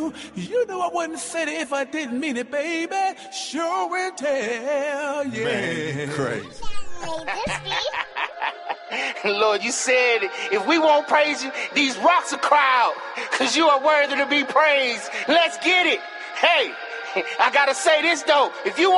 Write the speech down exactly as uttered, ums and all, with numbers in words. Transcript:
you. You know I wouldn't say it if I didn't mean it, baby. Sure will tell, yeah. Man, crazy. Lord, you said if we won't praise you, these rocks will cry out, because you are worthy to be praised. Let's get it. Hey, I gotta say this though. If you